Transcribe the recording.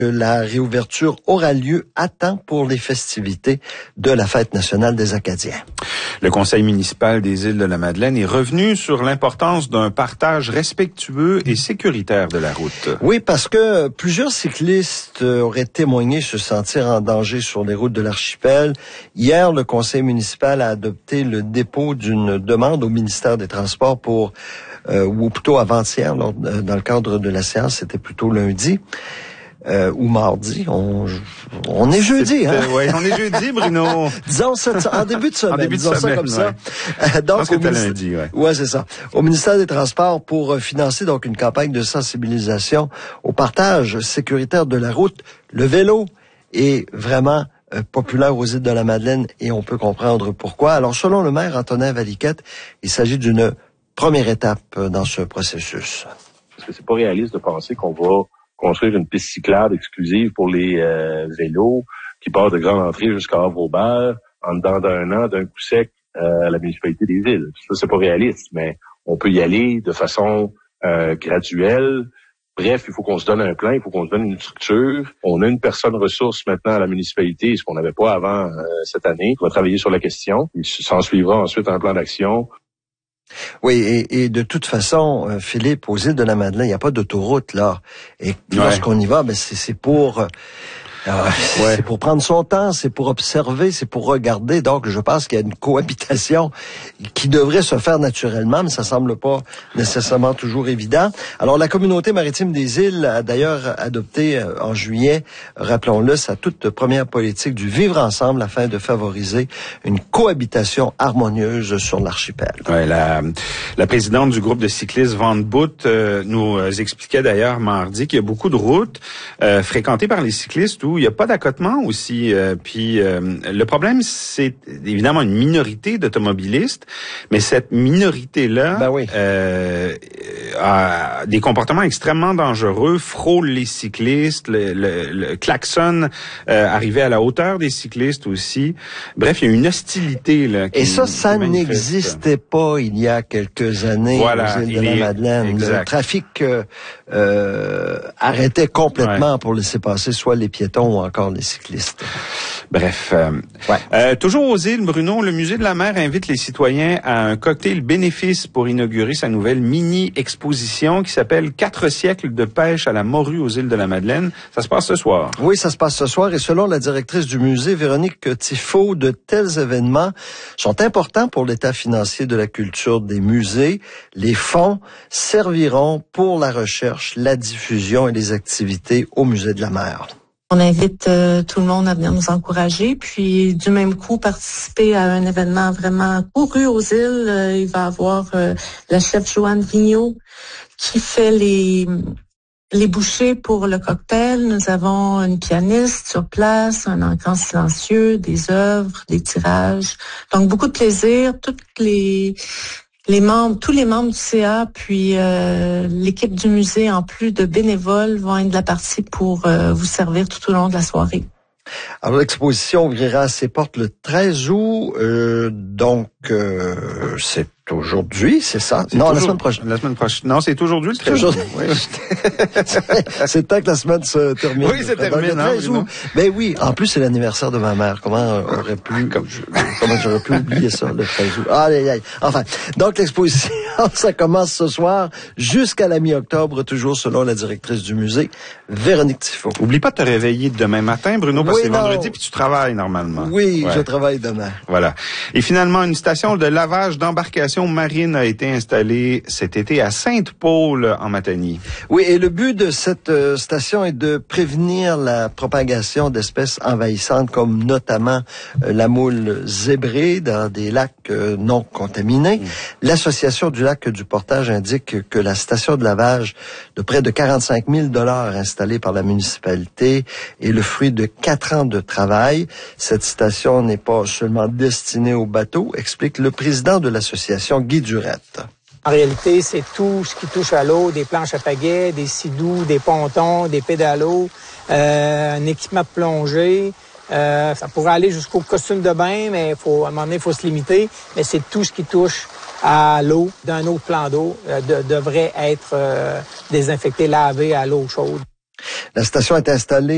La réouverture aura lieu à temps pour les festivités de la Fête nationale des Acadiens. Le Conseil municipal des Îles-de-la-Madeleine est revenu sur l'importance d'un partage respectueux et sécuritaire de la route. Oui, parce que plusieurs cyclistes auraient témoigné se sentir en danger sur les routes de l'archipel. Hier, le Conseil municipal a adopté le dépôt d'une demande au ministère des Transports ou plutôt avant-hier, dans le cadre de la séance, c'était plutôt lundi. Ou mardi, on est jeudi, hein? Oui, on est jeudi, Bruno. Disons ça, en début de semaine. Disons ça comme ça. Ouais. Donc, c'était lundi, ouais. Ouais, c'est ça. Au ministère des Transports pour financer donc une campagne de sensibilisation au partage sécuritaire de la route. Le vélo est vraiment populaire aux Îles-de-la-Madeleine et on peut comprendre pourquoi. Alors, selon le maire Antonin Valiquette, il s'agit d'une première étape dans ce processus. Parce que c'est pas réaliste de penser qu'on va construire une piste cyclable exclusive pour les vélos qui part de Grande Entrée jusqu'à Havre-Aubert en dedans d'un an, d'un coup sec à la municipalité des Îles. Ça, c'est pas réaliste, mais on peut y aller de façon graduelle. Bref, il faut qu'on se donne un plan, il faut qu'on se donne une structure. On a une personne ressource maintenant à la municipalité, ce qu'on n'avait pas avant cette année, qui va travailler sur la question. Il s'en suivra ensuite un plan d'action. Oui, et de toute façon, Philippe, aux Îles-de-la-Madeleine, il n'y a pas d'autoroute, là. Et lorsqu'on y va, c'est pour... C'est pour prendre son temps, c'est pour observer, c'est pour regarder. Donc, je pense qu'il y a une cohabitation qui devrait se faire naturellement, mais ça semble pas nécessairement toujours évident. Alors, la communauté maritime des îles a d'ailleurs adopté en juillet, rappelons-le, sa toute première politique du vivre ensemble afin de favoriser une cohabitation harmonieuse sur l'archipel. Ouais, la présidente du groupe de cyclistes Van Boot nous expliquait d'ailleurs mardi qu'il y a beaucoup de routes fréquentées par les cyclistes où il n'y a pas d'accotement aussi. Puis le problème, c'est évidemment une minorité d'automobilistes, mais cette minorité-là a des comportements extrêmement dangereux, frôle les cyclistes, le klaxon arrivé à la hauteur des cyclistes aussi. Bref, il y a une hostilité là. Et ça n'existait pas il y a quelques années aux Îles-de-la-Madeleine. Le trafic arrêtait complètement pour laisser passer soit les piétons ou encore les cyclistes. Bref. Toujours aux îles, Bruno, le Musée de la mer invite les citoyens à un cocktail bénéfice pour inaugurer sa nouvelle mini-exposition qui s'appelle 4 siècles de pêche à la morue aux îles de la Madeleine. Ça se passe ce soir. Oui, ça se passe ce soir et selon la directrice du musée, Véronique Tifo, de tels événements sont importants pour l'état financier de la culture des musées. Les fonds serviront pour la recherche, la diffusion et les activités au Musée de la mer. On invite tout le monde à venir nous encourager, puis du même coup participer à un événement vraiment couru aux îles. Il va y avoir la chef Joanne Vigneault qui fait les bouchées pour le cocktail. Nous avons une pianiste sur place, un encran silencieux, des œuvres, des tirages. Donc beaucoup de plaisir. Tous les membres du CA, puis l'équipe du musée, en plus de bénévoles, vont être de la partie pour vous servir tout au long de la soirée. Alors, l'exposition ouvrira ses portes le 13 août, c'est aujourd'hui, c'est ça? Non, la semaine prochaine. La semaine prochaine. Non, c'est aujourd'hui le 13 août. Oui. C'est temps que la semaine se termine. Oui, c'est terminé. Ben oui, en plus, c'est l'anniversaire de ma mère. Comment j'aurais pu oublier ça, le 13 août? Aïe. Enfin, donc l'exposition, ça commence ce soir jusqu'à la mi-octobre, toujours selon la directrice du musée, Véronique Tifo. Oublie pas de te réveiller demain matin, Bruno, parce que c'est vendredi puis tu travailles normalement. Oui, je travaille demain. Voilà. Et finalement, une station de lavage d'embarcation marine a été installée cet été à Sainte-Paule, en Matanie. Oui, et le but de cette station est de prévenir la propagation d'espèces envahissantes, comme notamment la moule zébrée dans des lacs non contaminés. L'association du lac du Portage indique que la station de lavage de près de 45 000 $ installée par la municipalité est le fruit de 4 ans de travail. Cette station n'est pas seulement destinée aux bateaux, explique le président de l'association, Guy Durette. En réalité, c'est tout ce qui touche à l'eau, des planches à pagaie, des sidous, des pontons, des pédalos, un équipement de plongée. Ça pourrait aller jusqu'au costume de bain, mais à un moment donné, il faut se limiter. Mais c'est tout ce qui touche à l'eau d'un autre plan d'eau devrait être désinfecté, lavé à l'eau chaude. La station est installée